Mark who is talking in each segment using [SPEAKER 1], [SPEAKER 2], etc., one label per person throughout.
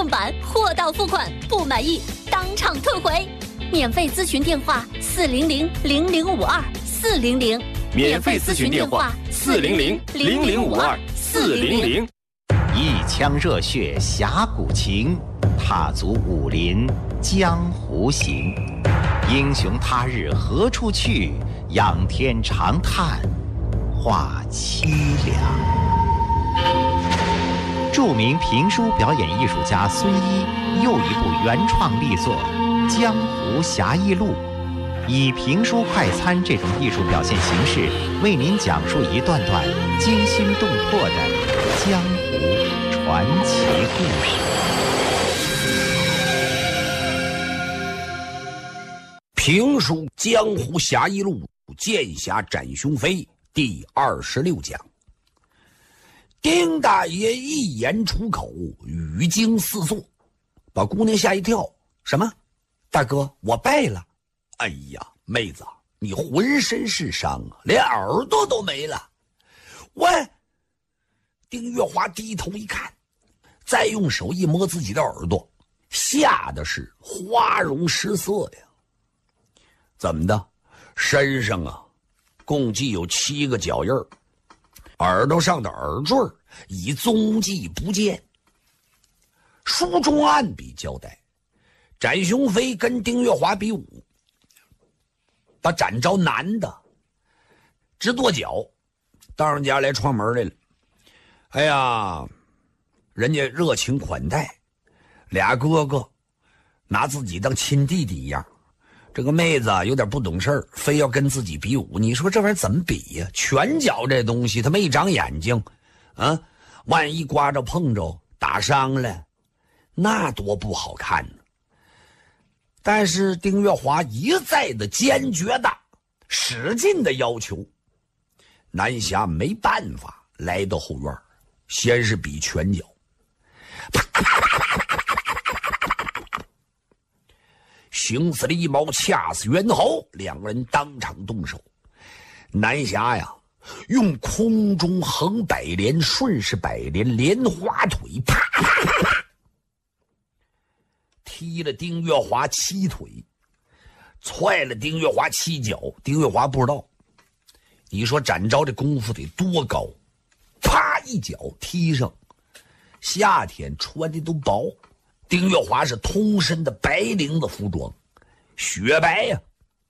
[SPEAKER 1] 版，货到付款，不满意当场退回。免费咨询电话400-0052，400。
[SPEAKER 2] 免费咨询电话400-0052，400。
[SPEAKER 3] 一腔热血侠骨情，踏足武林江湖行。英雄他日何处去？仰天长叹话凄凉。著名评书表演艺术家孙一又一部原创力作《江湖侠义录》，以评书快餐这种艺术表现形式，为您讲述一段段惊心动魄的江湖传奇故事。
[SPEAKER 4] 评书《江湖侠义录》剑侠斩雄飞第26讲。丁大爷一言出口，语惊四座，把姑娘吓一跳。什么？大哥，我败了？哎呀，妹子，你浑身是伤啊，连耳朵都没了。喂！丁月华低头一看，再用手一摸自己的耳朵，吓得是花容失色呀。怎么的？身上啊，共计有7个脚印儿，耳朵上的耳坠已踪迹不见。书中暗笔交代，展雄飞跟丁月华比武，把展昭难的直跺脚，到人家来串门来了。哎呀，人家热情款待，俩哥哥拿自己当亲弟弟一样。这个妹子有点不懂事儿，非要跟自己比武。你说这玩意儿怎么比呀？拳脚这东西，他没长眼睛啊！万一刮着碰着打伤了，那多不好看呢。但是丁月华一再的坚决的使劲的要求，南侠没办法，来到后院，先是比拳脚，啪啪啪啪啪啪，形似狸猫，掐死猿猴，两个人当场动手。南侠呀，用空中横百连、顺势百连、莲花腿，啪啪啪啪，踢了丁月华7腿，踹了丁月华7脚。丁月华不知道，你说展昭这功夫得多高？啪一脚踢上，夏天穿的都薄。丁月华是通身的白绫子服装，雪白呀。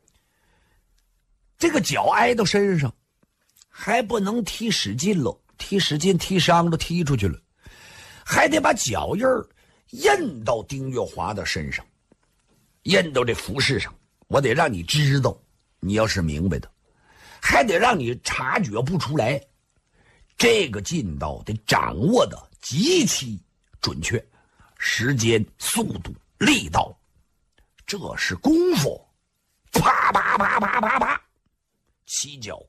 [SPEAKER 4] 这个脚挨到身上，还不能踢使劲喽，踢使劲踢伤了，踢出去了，还得把脚印儿印到丁月华的身上，印到这服饰上。我得让你知道，你要是明白的，还得让你察觉不出来。这个劲道得掌握的极其准确，时间、速度、力道，这是功夫。啪啪啪啪啪啪，7脚，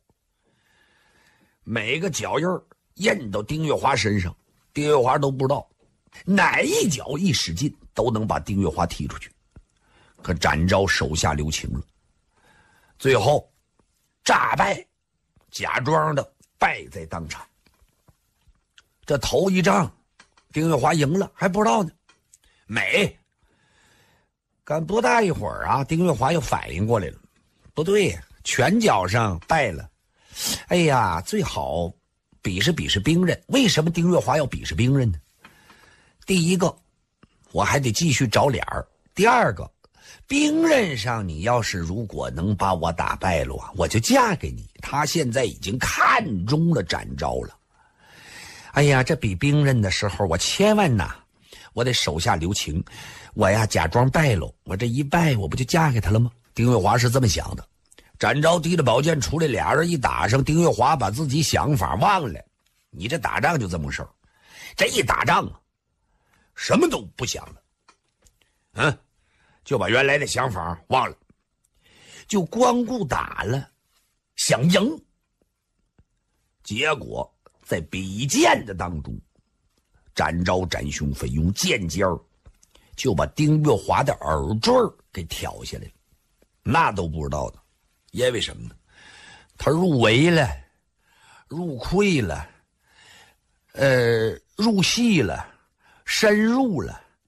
[SPEAKER 4] 每个脚印印到丁月华身上，丁月华都不知道哪一脚一使劲都能把丁月华踢出去。可展昭手下留情了，最后诈败，假装的败在当场。这头一仗丁月华赢了还不知道呢，美干不大一会儿啊，丁月华又反应过来了，不对，拳脚上败了。哎呀，最好比试比试兵刃。为什么丁月华要比试兵刃呢？第一个，我还得继续找脸儿；第二个，兵刃上你要是如果能把我打败了啊，我就嫁给你。他现在已经看中了展昭了。哎呀，这比兵刃的时候，我千万呐，我得手下留情，我呀假装败了，我这一败，我不就嫁给他了吗？丁月华是这么想的。展昭提着宝剑出来，俩人一打上，丁月华把自己想法忘了。你这打仗就这么回事儿，这一打仗啊，什么都不想了，就把原来的想法忘了，就光顾打了，想赢。结果在比剑的当中，展昭展雄飞用剑尖儿就把丁月华的耳坠给挑下来了，那都不知道的。因为什么呢？他入围了，入溃了，入戏了，深入了，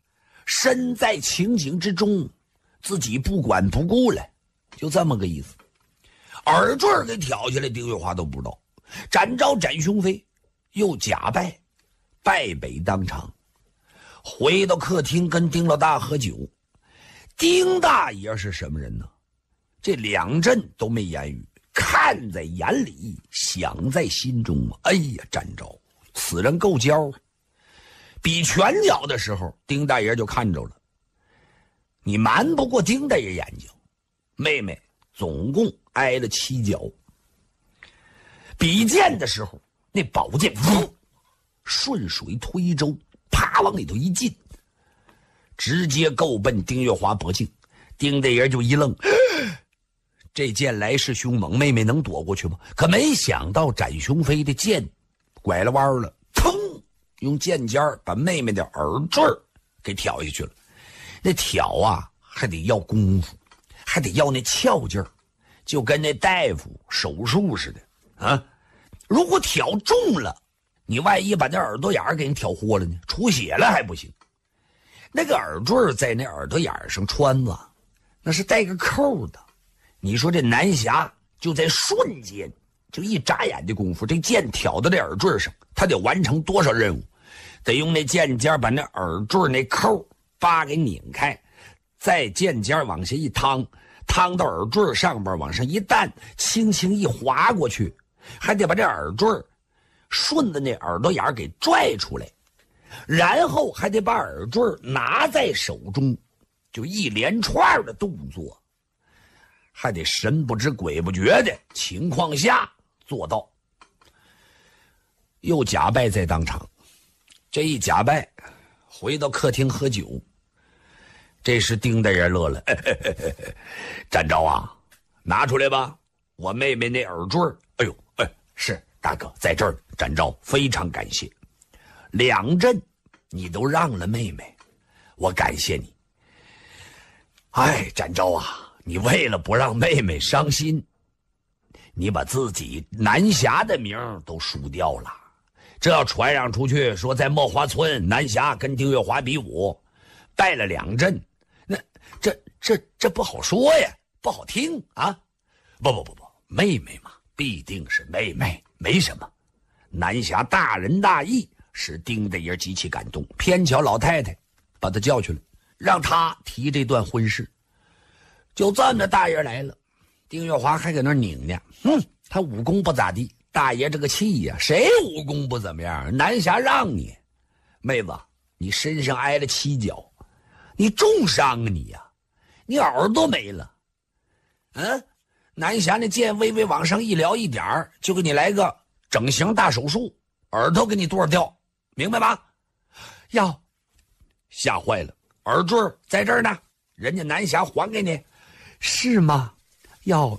[SPEAKER 4] 身在情景之中，自己不管不顾了，就这么个意思。耳坠给挑下来，丁月华都不知道。展昭展雄飞又假败，败北当场，回到客厅跟丁老大喝酒。丁大爷是什么人呢？这两阵都没言语，看在眼里，想在心中。哎呀，展昭此人够娇。比拳脚的时候，丁大爷就看着了，你瞒不过丁大爷眼睛。妹妹总共挨了7脚。比剑的时候，那宝剑顺水推舟，啪往里头一进，直接够奔丁月华脖颈。丁大爷就一愣，这剑来势凶猛，妹妹能躲过去吗？可没想到展雄飞的剑拐了弯了，砰，用剑尖把妹妹的耳坠给挑下去了。那挑啊还得要功夫，还得要那翘劲儿，就跟那大夫手术似的啊。如果挑中了，你万一把那耳朵眼儿给你挑豁了呢，出血了还不行。那个耳坠在那耳朵眼上穿着，那是带个扣的。你说这南侠就在瞬间，就一眨眼的功夫，这剑挑到这耳坠上，他得完成多少任务？得用那剑尖把那耳坠那扣扒给拧开，再剑尖往下一趟，趟到耳坠上边往上一弹，轻轻一划过去，还得把这耳坠顺着那耳朵眼给拽出来，然后还得把耳坠拿在手中，就一连串的动作，还得神不知鬼不觉的情况下做到。又假败在当场，这一假败回到客厅喝酒。这时丁大爷乐了，展昭啊，拿出来吧，我妹妹那耳坠。哎呦，是大哥在这儿。展昭非常感谢，2阵你都让了妹妹，我感谢你。哎，展昭啊，你为了不让妹妹伤心，你把自己南侠的名都输掉了。这要传扬出去，说在墨花村南侠跟丁月华比武，败了2阵，那这不好说呀，不好听啊！不，妹妹嘛，必定是妹妹，没什么。南侠大仁大义，使丁大爷极其感动。偏巧老太太把他叫去了，让他提这段婚事。就这么大爷来了，丁月华还搁那拧呢。他武功不咋地，大爷这个气呀，谁武功不怎么样？南侠让你，妹子，你身上挨了7脚，你重伤啊你呀，你耳朵没了。南侠那剑微微往上一撩一点儿，就给你来个整形大手术，耳朵给你剁掉，明白吗？要吓坏了，耳坠在这儿呢，人家南侠还给你，是吗？要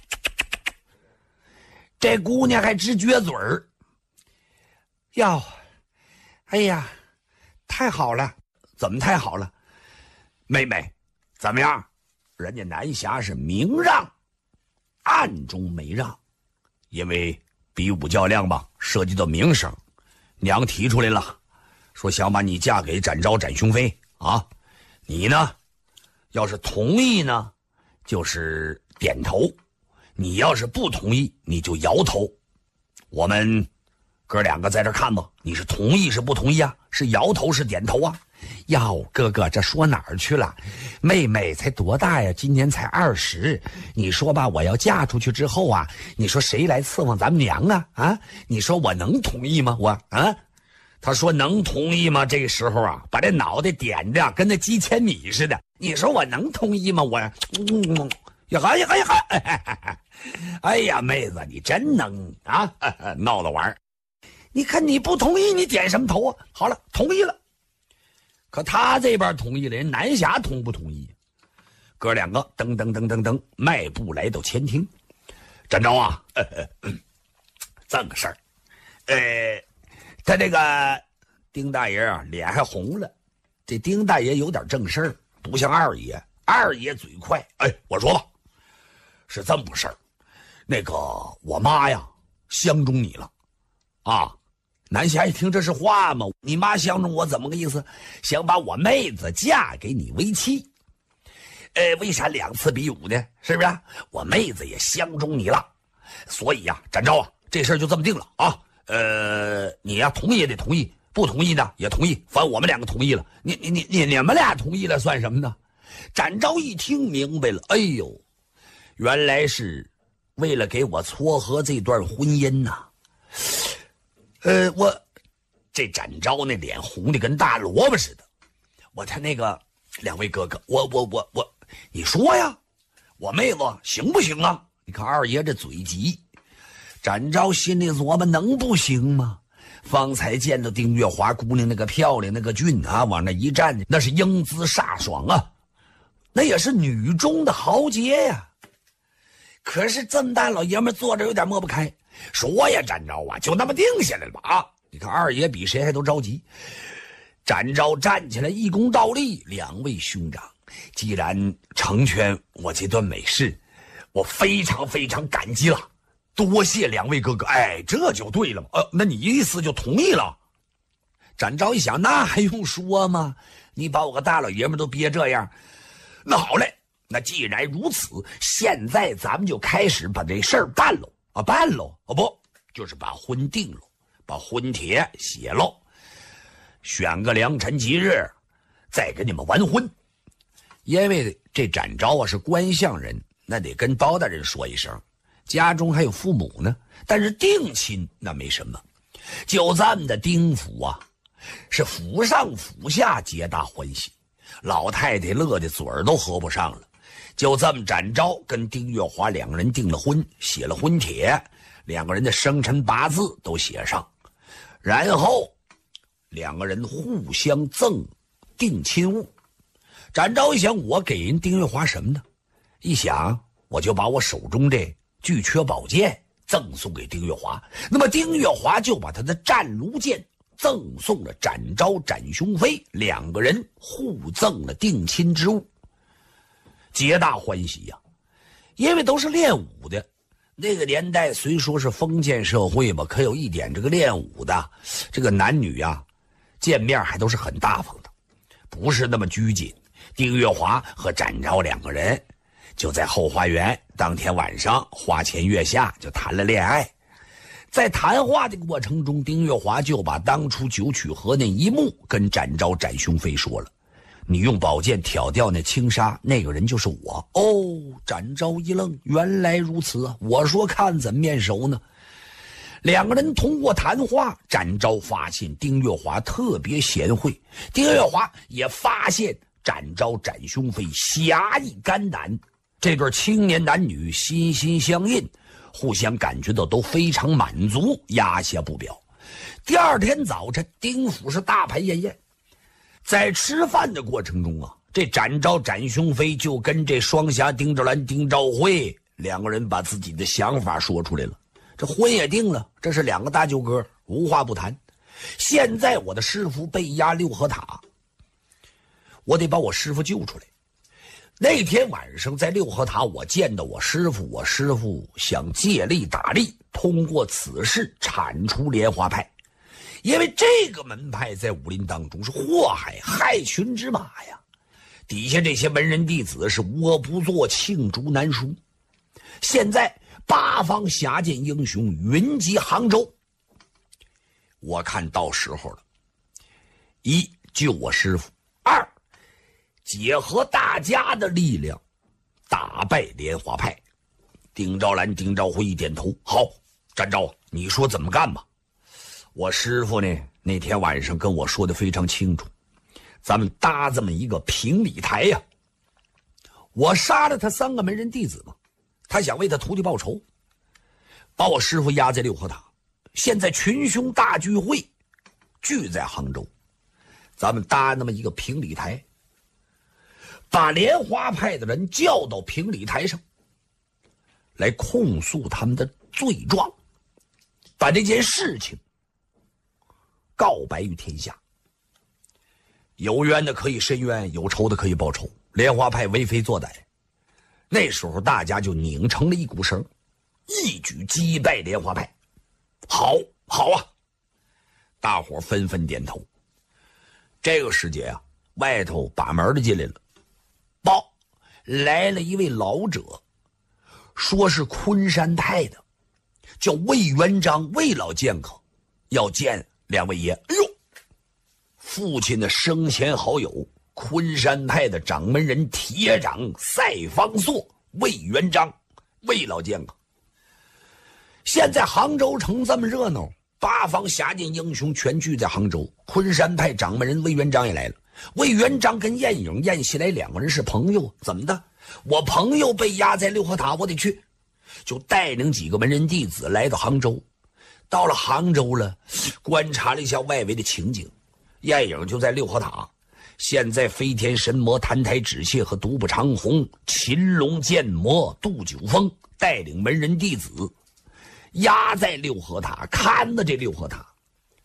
[SPEAKER 4] 这姑娘还直撅嘴儿，要，哎呀，太好了！怎么太好了？妹妹，怎么样？人家南侠是明让，暗中没让，因为比武较量吧，涉及到名声，娘提出来了，说想把你嫁给展昭展雄飞啊。你呢，要是同意呢，就是点头；你要是不同意，你就摇头。我们哥2个在这看吧，你是同意是不同意啊？是摇头是点头啊？哟，哥哥，这说哪儿去了？妹妹才多大呀？今年才20。你说吧，我要嫁出去之后啊，你说谁来伺候咱们娘啊？啊，你说我能同意吗？我啊，他说能同意吗？这个时候啊，把这脑袋点的跟那鸡千米似的。你说我能同意吗？我，呀，哎呀，妹子，你真能啊，闹着玩。你看你不同意，你点什么头啊？好了，同意了。可他这边同意了，人南侠同不同意？哥2个噔噔噔噔噔迈步来到前厅。展昭啊，这么个事儿，他这个丁大爷啊，脸还红了。这丁大爷有点正事儿，不像二爷，二爷嘴快。我说吧，是这么个事儿，那个我妈呀相中你了，啊， 南侠一听这是话吗？你妈相中我怎么个意思？想把我妹子嫁给你为妻。为啥2次比5呢？是不是？我妹子也相中你了，所以呀，展昭啊，这事儿就这么定了啊。你呀同意也得同意，不同意呢也同意，反正我们2个同意了。你们俩同意了算什么呢？展昭一听明白了，哎呦，原来是为了给我撮合这段婚姻呐。我这展昭那脸红的跟大萝卜似的。他那个2位哥哥，我，你说呀，我妹子行不行啊？你看二爷这嘴急，展昭心里琢磨，能不行吗？方才见到丁月华姑娘那个漂亮那个俊啊，往那一站，那是英姿飒爽啊，那也是女中的豪杰呀。可是这么大老爷们坐着有点抹不开，说呀，展昭啊，就那么定下来了吧啊！你看二爷比谁还都着急。展昭站起来一躬倒立，2位兄长，既然成全我这段美事，我非常非常感激了，多谢2位哥哥。这就对了嘛。那你意思就同意了？展昭一想，那还用说吗？你把我个大老爷们都憋这样，那好嘞，那既然如此，现在咱们就开始把这事儿办喽啊，办喽不就是把婚定喽，把婚帖写喽，选个良辰吉日，再给你们完婚。因为这展昭啊是官相人，那得跟包大人说一声，家中还有父母呢。但是定亲那没什么，就咱们的丁府啊，是府上府下皆大欢喜，老太太乐的嘴儿都合不上了。就这么展昭跟丁月华2个人订了婚，写了婚帖，2个人的生辰八字都写上，然后2个人互相赠定亲物。展昭一想，我给人丁月华什么呢？一想，我就把我手中这巨阙宝剑赠送给丁月华，那么丁月华就把他的战卢剑赠送了展昭展雄飞，2个人互赠了定亲之物，皆大欢喜呀。因为都是练武的，那个年代虽说是封建社会吧，可有一点这个练武的这个男女啊，见面还都是很大方的，不是那么拘谨。丁月华和展昭2个人就在后花园，当天晚上花前月下就谈了恋爱。在谈话的过程中，丁月华就把当初九曲河那一幕跟展昭展雄飞说了，你用宝剑挑掉那青纱，那个人就是我。展昭一愣，原来如此啊，我说看怎么面熟呢。2个人通过谈话，展昭发现丁月华特别贤惠，丁月华也发现展昭展雄飞侠义肝胆，这对青年男女心心相印，互相感觉到都非常满足，压下不表。第2天早晨，丁府是大排宴宴，在吃饭的过程中啊，这展昭展雄飞就跟这双侠丁兆兰丁兆辉2个人把自己的想法说出来了。这婚也定了，这是2个大舅哥，无话不谈。现在我的师傅被押六合塔，我得把我师傅救出来。那天晚上在六合塔，我见到我师傅，我师傅想借力打力，通过此事铲除莲花派。因为这个门派在武林当中是祸害害群之马呀，底下这些文人弟子是无恶不作，罄竹难书。现在8方侠剑英雄云集杭州，我看到时候了。1救我师傅，2结合大家的力量打败莲花派。丁兆兰丁兆辉一点头，好，展昭你说怎么干吧。我师傅呢那天晚上跟我说的非常清楚，咱们搭这么一个评理台呀。我杀了他3个门人弟子嘛，他想为他徒弟报仇，把我师傅压在六合塔。现在群雄大聚会，聚在杭州，咱们搭那么一个评理台，把莲花派的人叫到评理台上来控诉他们的罪状，把这件事情告白于天下。有冤的可以申冤，有仇的可以报仇，莲花派为非作歹。那时候大家就拧成了一股绳，一举击败莲花派。好啊， 大伙纷纷点头。这个时节啊，外头把门的进来了，报来了一位老者，说是昆山派的，叫魏元璋，魏老剑客，要见两位爷。哎呦，父亲的生前好友，昆山派的掌门人铁掌赛方朔，魏元璋，魏老剑客。现在杭州城这么热闹，八方侠剑英雄全聚在杭州，昆山派掌门人魏元璋也来了。魏元璋跟晏颖、晏锡来两个人是朋友，怎么的？我朋友被压在六合塔，我得去，就带领几个门人弟子来到杭州。到了杭州了，观察了一下外围的情景，晏颖就在六合塔。现在飞天神魔、澹台纸屑和独步长虹、秦龙剑魔杜九峰带领门人弟子压在六合塔，看着这六合塔。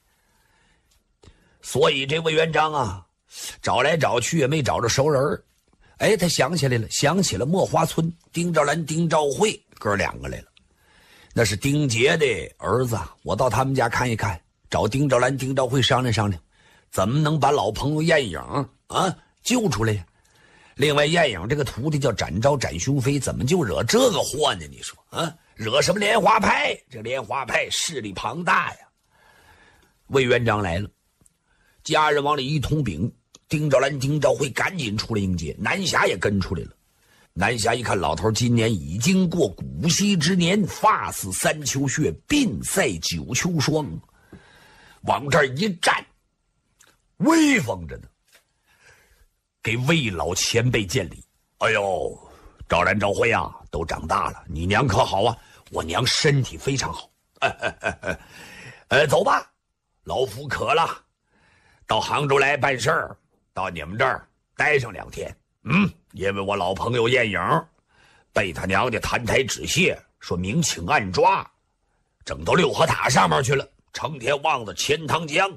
[SPEAKER 4] 所以这魏元璋啊，找来找去也没找着熟人。哎，他想起来了，想起了墨花村丁兆兰、丁兆慧哥两个来了。那是丁杰的儿子，我到他们家看一看，找丁兆兰、丁兆慧商量商量，怎么能把老朋友晏颖啊救出来呀？另外，晏颖这个徒弟叫展昭、展雄飞，怎么就惹这个祸呢？你说啊，惹什么莲花派？这莲花派势力庞大呀。魏元璋来了，家人往里一通禀，丁兆兰、丁兆慧赶紧出来迎接，南侠也跟出来了。南侠一看老头今年已经过古稀之年，发似三秋雪，鬓赛九秋霜，往这儿一站，威风着呢，给魏老前辈见礼。哎呦，兆兰、兆辉啊，都长大了，你娘可好啊？我娘身体非常好。走吧，老夫渴了，到杭州来办事儿，到你们这儿待上2天。因为我老朋友晏颖被他娘的澹台纸屑说明请暗抓，整到六合塔上面去了，成天望着钱塘江。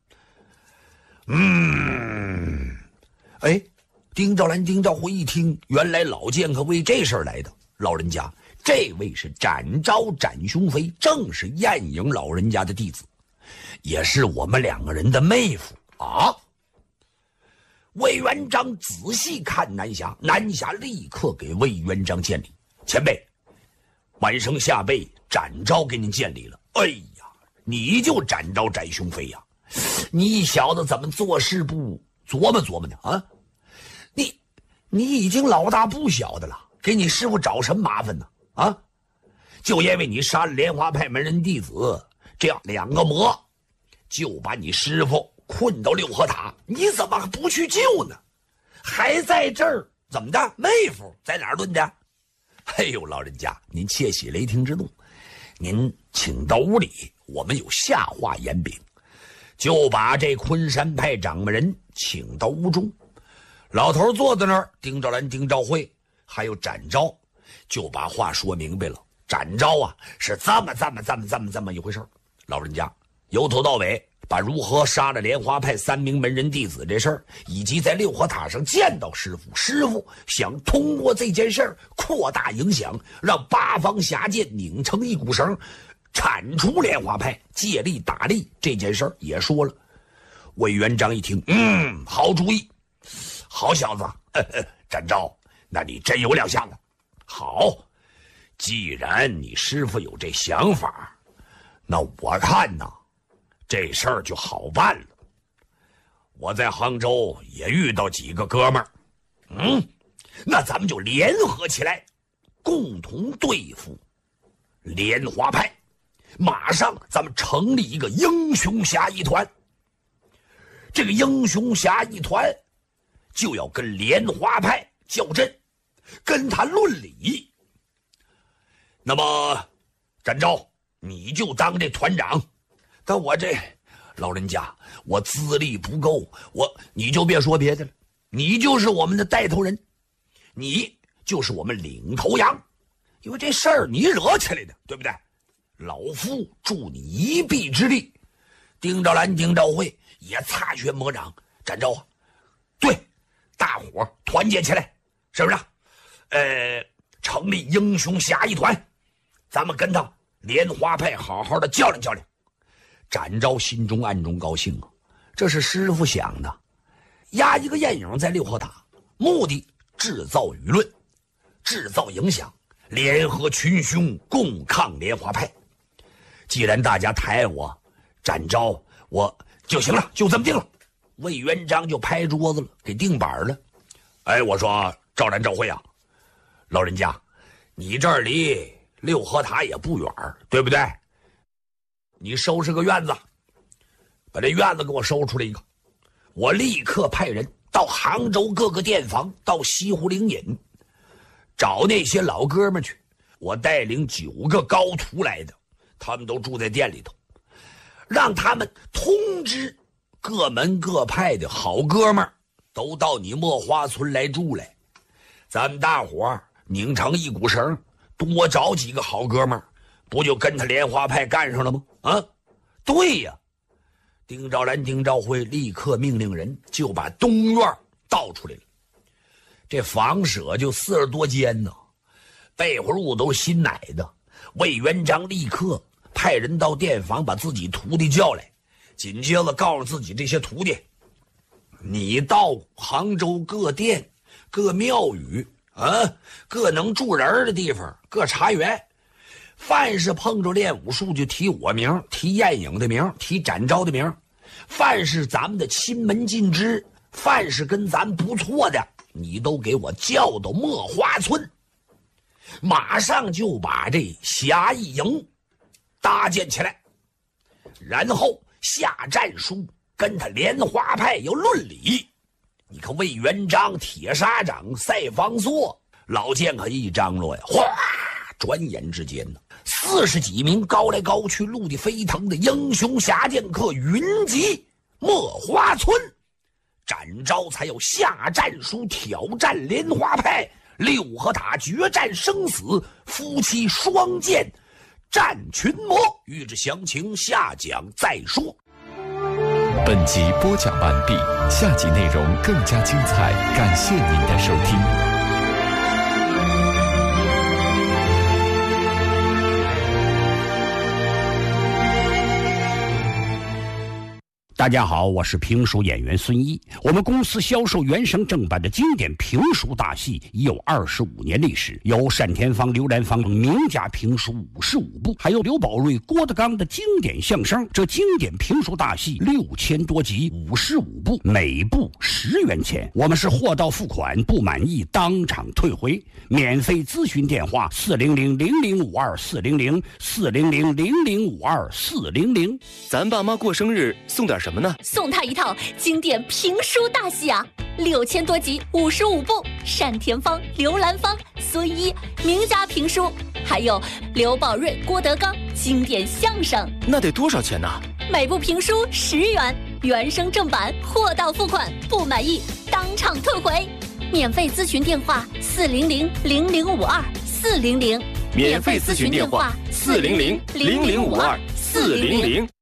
[SPEAKER 4] 哎，丁兆兰、丁兆辉一听，原来老剑客为这事儿来的。老人家，这位是展昭、展雄飞，正是晏颖老人家的弟子，也是我们2个人的妹夫啊。魏元璋仔细看南侠，南侠立刻给魏元璋见礼。前辈，晚生下辈展昭给您见礼了。哎呀，你就展昭、展雄飞呀，你小子怎么做事不琢磨琢磨呢？啊，你已经老大不小的了，给你师傅找什么麻烦呢？啊，就因为你杀了莲花派门人弟子，这样2个魔就把你师傅困到六合塔，你怎么不去救呢？还在这儿怎么的？妹夫在哪儿论的？哎呦，老人家，您切喜雷霆之怒，您请到屋里，我们有下话言禀。就把这昆山派掌门人请到屋中，老头坐在那儿，丁兆兰、丁兆辉还有展昭就把话说明白了。展昭啊，是这么一回事。老人家由头到尾把如何杀了莲花派3名门人弟子这事儿，以及在六合塔上见到师傅，师傅想通过这件事儿扩大影响，让八方侠剑拧成一股绳，铲除莲花派，借力打力，这件事儿也说了。魏元璋一听，好主意，好小子，展昭，那你真有2下子。好，既然你师傅有这想法，那我看呐，这事儿就好办了。我在杭州也遇到几个哥们儿，那咱们就联合起来，共同对付莲花派。马上咱们成立一个英雄侠义团。这个英雄侠义团就要跟莲花派较真，跟他论理。那么展昭，你就当这团长。但我这老人家，我资历不够，你就别说别的了，你就是我们的带头人，你就是我们领头羊，因为这事儿你惹起来的，对不对？老夫助你一臂之力。丁兆兰、丁兆辉也擦拳魔掌。展昭啊，对，大伙团结起来，是不是？成立英雄侠义团，咱们跟他莲花派好好的较量较量。 展昭心中暗中高兴啊，这是师傅想的，压一个艳影在六合塔，目的制造舆论，制造影响，联合群雄共抗莲花派。既然大家抬我展昭，我就行了，就这么定了。魏元璋就拍桌子了，给定板了。哎，我说赵然赵辉啊，老人家，你这儿离六合塔也不远，对不对？你收拾个院子，把这院子给我收出来一个，我立刻派人到杭州各个店房，到西湖灵隐，找那些老哥们去。我带领9个高徒来的，他们都住在店里头，让他们通知各门各派的好哥们儿都到你墨花村来住来。咱们大伙儿拧成一股绳，多找几个好哥们儿，不就跟他莲花派干上了吗？啊，对呀。丁兆兰、丁兆辉立刻命令人就把东院倒出来了。这房舍就40多间呢，被窝褥都是新买的。魏元璋立刻派人到店房把自己徒弟叫来，紧接着告诉自己这些徒弟，你到杭州各店各庙宇各能住人的地方各茶园，凡是碰着练武术就提我名，提艳影的名，提展昭的名，凡是咱们的亲门近支，凡是跟咱不错的，你都给我叫到墨花村，马上就把这侠义营搭建起来，然后下战书跟他莲花派要论理。你看魏元璋、铁砂掌、赛方朔，老剑可一张罗呀，哗，转眼之间呢，40几名高来高去、陆地飞腾的英雄侠剑客云集墨花村。展昭才要下战书挑战莲花派，六合塔决战生死，夫妻双剑战群魔。欲知详情，下讲再说。
[SPEAKER 2] 本集播讲完毕，下集内容更加精彩，感谢您的收听。
[SPEAKER 5] 大家好，我是评书演员孙一。我们公司销售原声正版的经典评书大戏已有25年历史，有单田芳、刘兰芳名家评书55部，还有刘宝瑞、郭德纲的经典相声。这经典评书大戏6000多集，55部，每部10元钱。我们是货到付款，不满意当场退回。免费咨询电话400-0052-400，400-0052-400。
[SPEAKER 2] 咱爸妈过生日送点什么呢？
[SPEAKER 1] 送他一套经典评书大戏啊，6000多集，55部，单田芳、刘兰芳、孙一名家评书，还有刘宝瑞、郭德纲经典相声。
[SPEAKER 2] 那得多少钱呢？
[SPEAKER 1] 每部评书10元，原声正版，货到付款，不满意当场退回。免费咨询电话400-0052-400，
[SPEAKER 2] 免费咨询电话400-0052-400。